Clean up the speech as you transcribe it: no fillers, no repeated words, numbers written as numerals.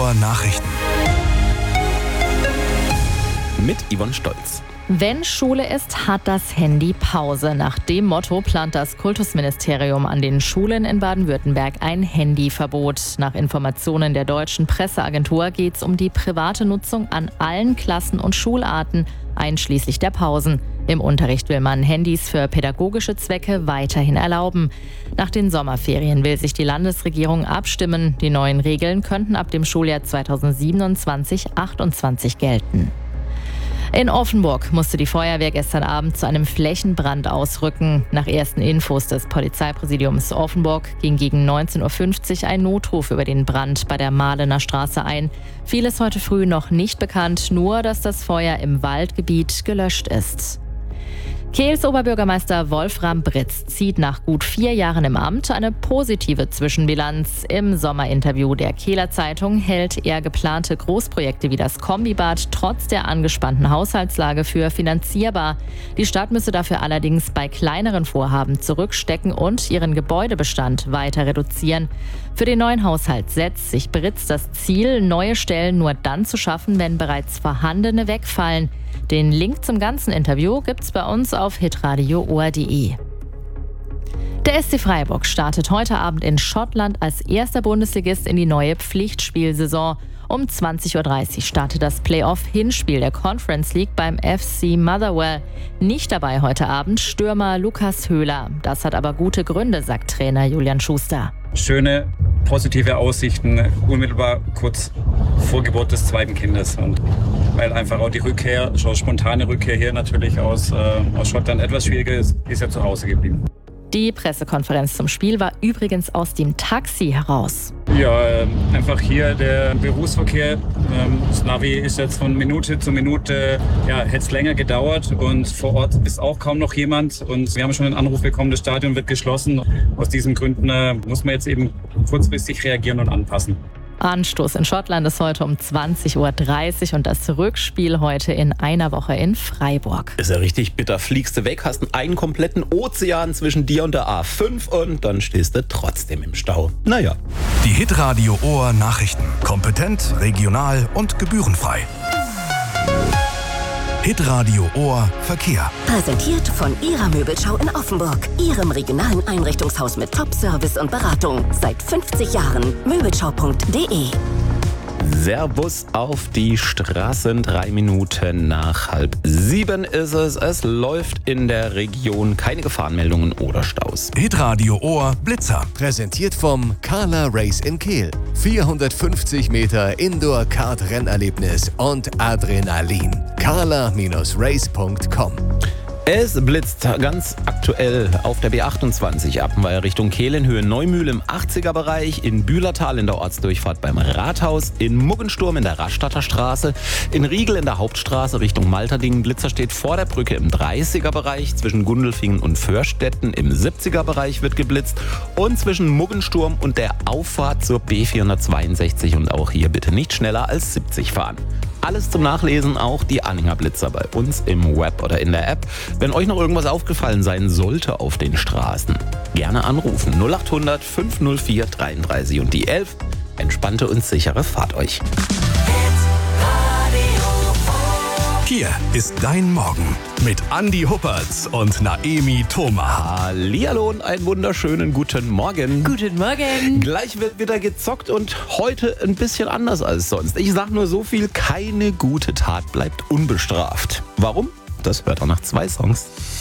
Ohr Nachrichten. Mit Yvonne Stolz. Wenn Schule ist, hat das Handy Pause. Nach dem Motto plant das Kultusministerium an den Schulen in Baden-Württemberg ein Handyverbot. Nach Informationen der deutschen Presseagentur geht es um die private Nutzung an allen Klassen und Schularten, einschließlich der Pausen. Im Unterricht will man Handys für pädagogische Zwecke weiterhin erlauben. Nach den Sommerferien will sich die Landesregierung abstimmen. Die neuen Regeln könnten ab dem Schuljahr 2027/28 gelten. In Offenburg musste die Feuerwehr gestern Abend zu einem Flächenbrand ausrücken. Nach ersten Infos des Polizeipräsidiums Offenburg ging gegen 19.50 Uhr ein Notruf über den Brand bei der Mahlener Straße ein. Viel ist heute früh noch nicht bekannt, nur dass das Feuer im Waldgebiet gelöscht ist. Kehls Oberbürgermeister Wolfram Britz zieht nach gut 4 Jahren im Amt eine positive Zwischenbilanz. Im Sommerinterview der Kehler Zeitung hält er geplante Großprojekte wie das Kombibad trotz der angespannten Haushaltslage für finanzierbar. Die Stadt müsse dafür allerdings bei kleineren Vorhaben zurückstecken und ihren Gebäudebestand weiter reduzieren. Für den neuen Haushalt setzt sich Britz das Ziel, neue Stellen nur dann zu schaffen, wenn bereits vorhandene wegfallen. Den Link zum ganzen Interview gibt's bei uns auf hitradio.or.de. Der SC Freiburg startet heute Abend in Schottland als erster Bundesligist in die neue Pflichtspielsaison. Um 20.30 Uhr startet das Playoff-Hinspiel der Conference League beim FC Motherwell. Nicht dabei heute Abend Stürmer Lukas Höhler. Das hat aber gute Gründe, sagt Trainer Julian Schuster. Schöne, positive Aussichten, unmittelbar kurz vor Geburt des zweiten Kindes. Und weil einfach auch die Rückkehr, schon spontane Rückkehr hier natürlich aus Schottland etwas schwieriger ist, ist er zu Hause geblieben. Die Pressekonferenz zum Spiel war übrigens aus dem Taxi heraus. Ja, einfach hier der Berufsverkehr. Das Navi ist jetzt von Minute zu Minute, hätte es länger gedauert und vor Ort ist auch kaum noch jemand. Und wir haben schon einen Anruf bekommen, das Stadion wird geschlossen. Aus diesen Gründen muss man jetzt eben kurzfristig reagieren und anpassen. Anstoß in Schottland ist heute um 20.30 Uhr und das Rückspiel heute in einer Woche in Freiburg. Ist ja richtig bitter. Fliegst du weg, hast einen kompletten Ozean zwischen dir und der A5 und dann stehst du trotzdem im Stau. Naja. Die Hitradio Ohr Nachrichten. Kompetent, regional und gebührenfrei. Hitradio Ohr Verkehr. Präsentiert von Ihrer Möbelschau in Offenburg. Ihrem regionalen Einrichtungshaus mit Top-Service und Beratung. Seit 50 Jahren. Möbelschau.de. Servus auf die Straßen. 3 Minuten nach 6:30 ist es. Es läuft in der Region keine Gefahrenmeldungen oder Staus. Hitradio Ohr Blitzer. Präsentiert vom Carla Race in Kehl. 450 Meter Indoor-Kart-Rennerlebnis und Adrenalin. carla-race.com. Es blitzt ganz aktuell auf der B28 Appenweier Richtung Kehl in Höhe Neumühl im 80er-Bereich, in Bühlertal in der Ortsdurchfahrt beim Rathaus, in Muggensturm in der Rastatter Straße, in Riegel in der Hauptstraße Richtung Malterdingen. Blitzer steht vor der Brücke im 30er-Bereich, zwischen Gundelfingen und Förstetten im 70er-Bereich wird geblitzt und zwischen Muggensturm und der Auffahrt zur B462 und auch hier bitte nicht schneller als 70 fahren. Alles zum Nachlesen, auch die Anhängerblitzer bei uns im Web oder in der App. Wenn euch noch irgendwas aufgefallen sein sollte auf den Straßen, gerne anrufen. 0800 504 33 und die 11. Entspannte und sichere Fahrt euch. Hier ist dein Morgen mit Andi Huppertz und Naemi Thoma. Hallihallo und einen wunderschönen guten Morgen. Guten Morgen. Gleich wird wieder gezockt und heute ein bisschen anders als sonst. Ich sag nur so viel, keine gute Tat bleibt unbestraft. Warum? Das hört ihr nach 2 Songs.